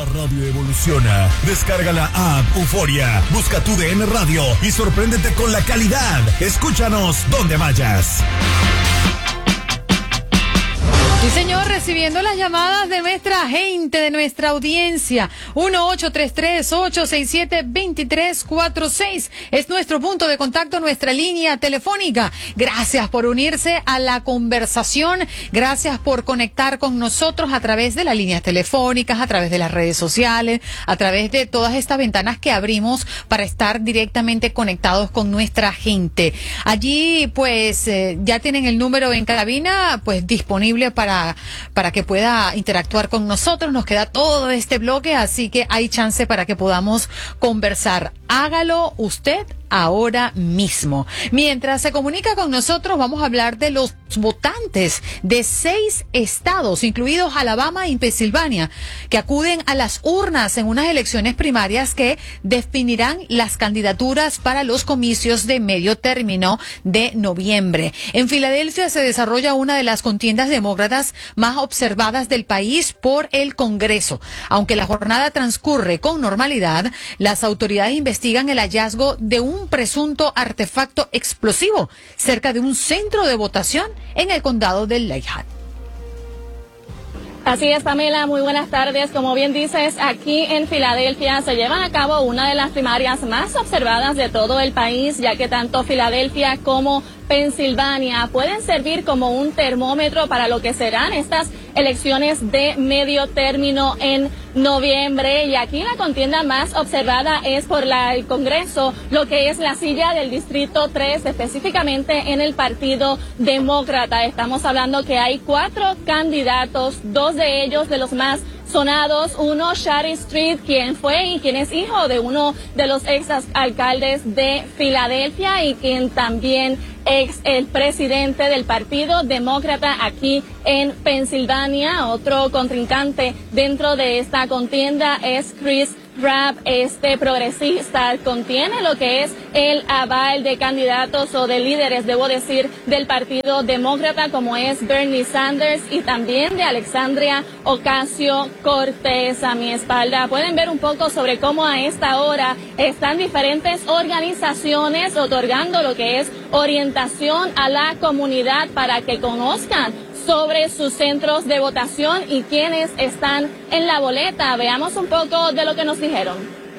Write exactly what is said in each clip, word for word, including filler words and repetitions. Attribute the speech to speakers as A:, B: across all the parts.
A: La radio evoluciona. Descarga la app Euforia. Busca tu D N Radio y sorpréndete con la calidad. Escúchanos donde vayas.
B: Sí, señor, recibiendo las llamadas de nuestra gente, de nuestra audiencia. uno ocho tres tres, ocho seis siete, dos tres cuatro seis es nuestro punto de contacto, nuestra línea telefónica. Gracias por unirse a la conversación. Gracias por conectar con nosotros a través de las líneas telefónicas, a través de las redes sociales, a través de todas estas ventanas que abrimos para estar directamente conectados con nuestra gente. Allí, pues, eh, ya tienen el número en cabina, pues, disponible para para que pueda interactuar con nosotros. Nos queda todo este bloque, así que hay chance para que podamos conversar. Hágalo usted ahora mismo. Mientras se comunica con nosotros, vamos a hablar de los votantes de seis estados, incluidos Alabama y Pensilvania, que acuden a las urnas en unas elecciones primarias que definirán las candidaturas para los comicios de medio término de noviembre. En Filadelfia se desarrolla una de las contiendas demócratas más observadas del país por el Congreso. Aunque la jornada transcurre con normalidad, las autoridades investigan el hallazgo de un presunto artefacto explosivo cerca de un centro de votación en el condado de Lehigh.
C: Así es, Pamela, muy buenas tardes. Como bien dices, aquí en Filadelfia se llevan a cabo una de las primarias más observadas de todo el país, ya que tanto Filadelfia como Pensilvania pueden servir como un termómetro para lo que serán estas elecciones de medio término en noviembre. Y aquí la contienda más observada es por la, el Congreso, lo que es la silla del Distrito tres, específicamente en el Partido Demócrata. Estamos hablando que hay cuatro candidatos, dos de ellos de los más sonados. Uno, Shari Street, quien fue y quien es hijo de uno de los ex alcaldes de Filadelfia y quien también ex el presidente del Partido Demócrata aquí en Pensilvania. Otro contrincante dentro de esta contienda es Chris Crabb. Este progresista contiene lo que es el aval de candidatos o de líderes, debo decir, del Partido Demócrata, como es Bernie Sanders y también de Alexandria Ocasio-Cortez. A mi espalda pueden ver un poco sobre cómo a esta hora están diferentes organizaciones otorgando lo que es orientación a la comunidad para que conozcan sobre sus centros de votación y quienes están en la boleta. Veamos un poco de lo que nos dijeron.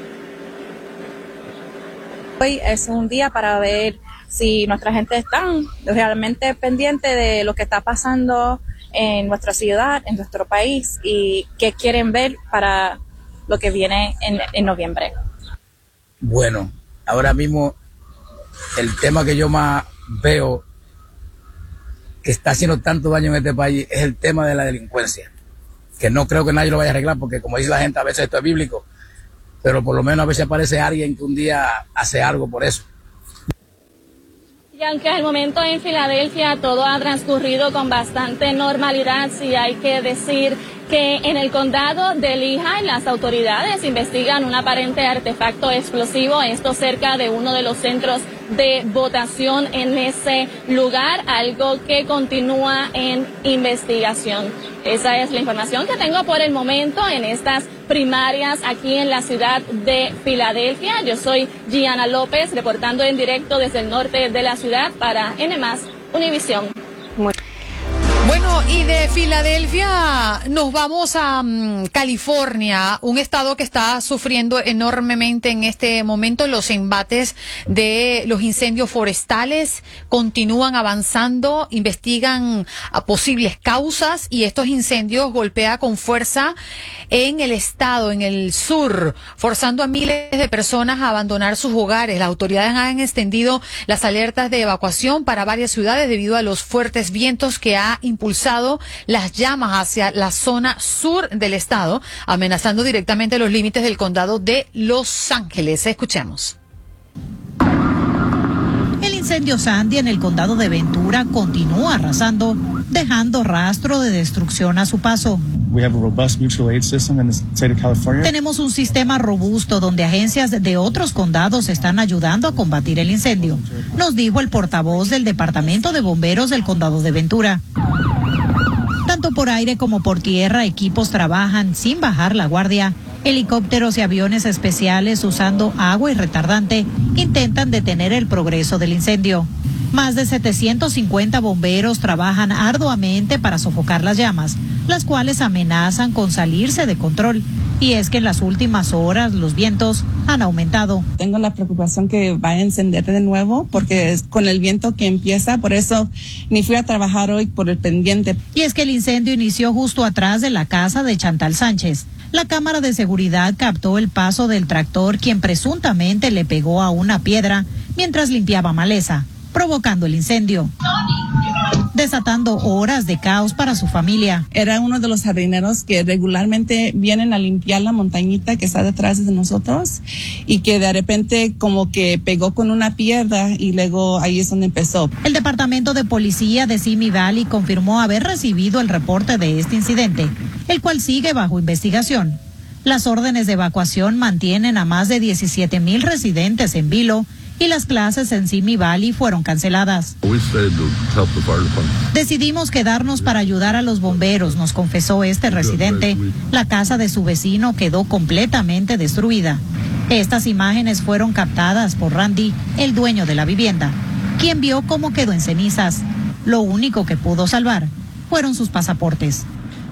D: Hoy es un día para ver si nuestra gente está realmente pendiente de lo que está pasando en nuestra ciudad, en nuestro país y qué quieren ver para lo que viene en, en noviembre.
E: Bueno, ahora mismo el tema que yo más veo que está haciendo tanto daño en este país es el tema de la delincuencia, que no creo que nadie lo vaya a arreglar, porque como dice la gente, a veces esto es bíblico, pero por lo menos a veces aparece alguien que un día hace algo por eso.
C: Y aunque al momento en Filadelfia todo ha transcurrido con bastante normalidad, sí hay que decir que en el condado de Lehigh las autoridades investigan un aparente artefacto explosivo, esto cerca de uno de los centros de votación en ese lugar, algo que continúa en investigación. Esa es la información que tengo por el momento en estas primarias aquí en la ciudad de Filadelfia. Yo soy Gianna López, reportando en directo desde el norte de la ciudad para N más Univisión.
B: Muy Bueno, y de Filadelfia nos vamos a um, California, un estado que está sufriendo enormemente en este momento. Los embates de los incendios forestales continúan avanzando, investigan a posibles causas y estos incendios golpean con fuerza en el estado, en el sur, forzando a miles de personas a abandonar sus hogares. Las autoridades han extendido las alertas de evacuación para varias ciudades debido a los fuertes vientos que ha impulsado las llamas hacia la zona sur del estado, amenazando directamente los límites del condado de Los Ángeles. Escuchemos.
F: El incendio Sandy en el condado de Ventura continúa arrasando, dejando rastro de destrucción a su paso. Tenemos un sistema robusto donde agencias de otros condados están ayudando a combatir el incendio, nos dijo el portavoz del Departamento de Bomberos del condado de Ventura. Tanto por aire como por tierra, equipos trabajan sin bajar la guardia Helicópteros y aviones especiales usando agua y retardante intentan detener el progreso del incendio. Más de setecientos cincuenta bomberos trabajan arduamente para sofocar las llamas, las cuales amenazan con salirse de control. Y es que en las últimas horas los vientos han aumentado.
G: Tengo la preocupación que va a encender de nuevo porque es con el viento que empieza, por eso ni fui a trabajar hoy por el pendiente.
F: Y es que el incendio inició justo atrás de la casa de Chantal Sánchez. La cámara de seguridad captó el paso del tractor, quien presuntamente le pegó a una piedra mientras limpiaba maleza, provocando el incendio, desatando horas de caos para su familia.
G: Era uno de los jardineros que regularmente vienen a limpiar la montañita que está detrás de nosotros y que de repente como que pegó con una piedra y luego ahí es donde empezó.
F: El departamento de policía de Simi Valley confirmó haber recibido el reporte de este incidente, el cual sigue bajo investigación. Las órdenes de evacuación mantienen a más de diecisiete mil residentes en vilo y las clases en Simi Valley fueron canceladas. Decidimos quedarnos para ayudar a los bomberos, nos confesó este residente. La casa de su vecino quedó completamente destruida. Estas imágenes fueron captadas por Randy, el dueño de la vivienda, quien vio cómo quedó en cenizas. Lo único que pudo salvar fueron sus pasaportes.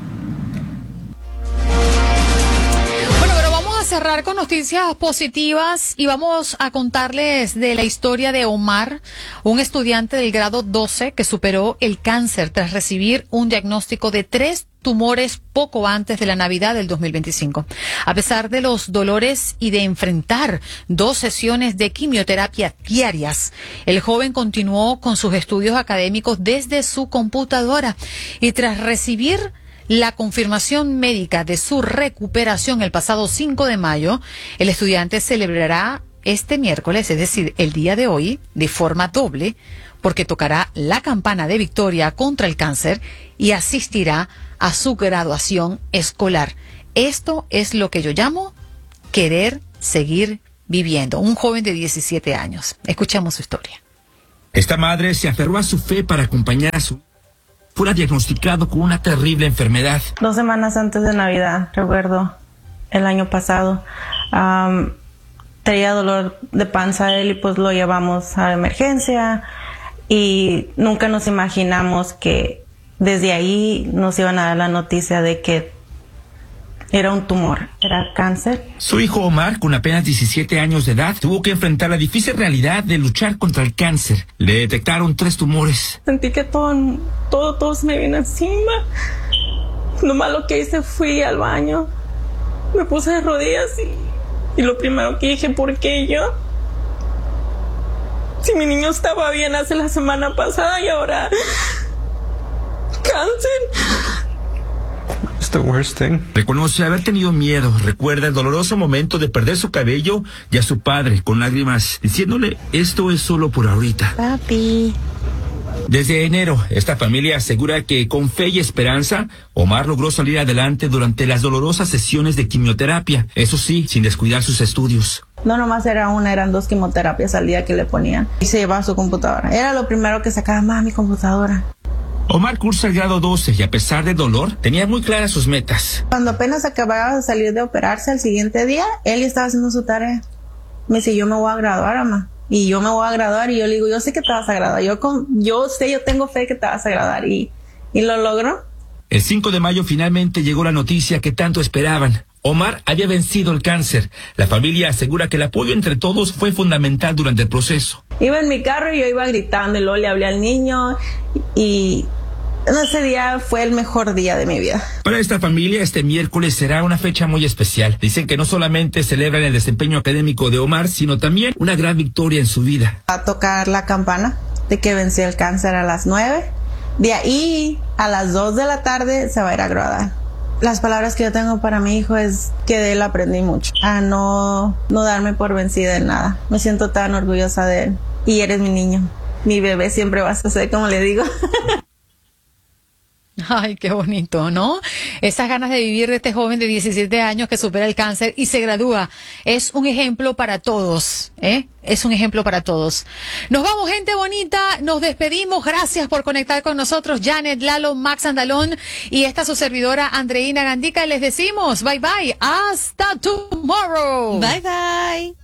B: Cerrar con noticias positivas y vamos a contarles de la historia de Omar, un estudiante del grado doce que superó el cáncer tras recibir un diagnóstico de tres tumores poco antes de la Navidad del dos mil veinticinco. A pesar de los dolores y de enfrentar dos sesiones de quimioterapia diarias, el joven continuó con sus estudios académicos desde su computadora y tras recibir la confirmación médica de su recuperación el pasado cinco de mayo, el estudiante celebrará este miércoles, es decir, el día de hoy, de forma doble, porque tocará la campana de victoria contra el cáncer y asistirá a su graduación escolar. Esto es lo que yo llamo querer seguir viviendo. Un joven de diecisiete años. Escuchamos su historia.
H: Esta madre se aferró a su fe para acompañar a su fuera diagnosticado con una terrible enfermedad.
I: Dos semanas antes de Navidad, recuerdo, el año pasado, um, tenía dolor de panza él y pues lo llevamos a emergencia y nunca nos imaginamos que desde ahí nos iban a dar la noticia de que era un tumor, era cáncer.
H: Su hijo Omar, con apenas diecisiete años de edad, tuvo que enfrentar la difícil realidad de luchar contra el cáncer. Le detectaron tres tumores.
I: Sentí que todo, todo, todo se me vino encima. Lo malo que hice, fui al baño, me puse de rodillas y, y lo primero que dije, ¿por qué yo? Si mi niño estaba bien hace la semana pasada y ahora cáncer.
H: The worst thing. Reconoce haber tenido miedo, recuerda el doloroso momento de perder su cabello y a su padre con lágrimas, diciéndole, esto es solo por ahorita.
I: Papi.
H: Desde enero, esta familia asegura que con fe y esperanza, Omar logró salir adelante durante las dolorosas sesiones de quimioterapia, eso sí, sin descuidar sus estudios.
I: No nomás era una, eran dos quimioterapias al día que le ponían. Y se llevaba su computadora. Era lo primero que sacaba, más mi computadora.
H: Omar cursa el grado doce y a pesar del dolor, tenía muy claras sus metas.
I: Cuando apenas acababa de salir de operarse el siguiente día, él ya estaba haciendo su tarea. Me dice, yo me voy a graduar, mamá. Y yo me voy a graduar y yo le digo, yo sé que te vas a graduar. Yo, con, yo sé, yo tengo fe que te vas a graduar. Y, y lo logró.
H: El cinco de mayo finalmente llegó la noticia que tanto esperaban. Omar había vencido el cáncer. La familia asegura que el apoyo entre todos fue fundamental durante el proceso.
I: Iba en mi carro y yo iba gritando y luego le hablé al niño y... ese día fue el mejor día de mi vida.
H: Para esta familia, este miércoles será una fecha muy especial. Dicen que no solamente celebran el desempeño académico de Omar, sino también una gran victoria en su vida.
I: Va a tocar la campana de que venció el cáncer a las nueve. De ahí a las dos de la tarde se va a ir a graduar. Las palabras que yo tengo para mi hijo es que de él aprendí mucho. A no, no darme por vencida en nada. Me siento tan orgullosa de él. Y eres mi niño. Mi bebé siempre vas a ser, como le digo.
B: Ay, qué bonito, ¿no? Esas ganas de vivir de este joven de diecisiete años que supera el cáncer y se gradúa. Es un ejemplo para todos, ¿eh? Es un ejemplo para todos. Nos vamos, gente bonita. Nos despedimos. Gracias por conectar con nosotros. Janet, Lalo, Max Andalón y esta su servidora Andreina Gandica. Les decimos bye bye. Hasta tomorrow.
J: Bye bye.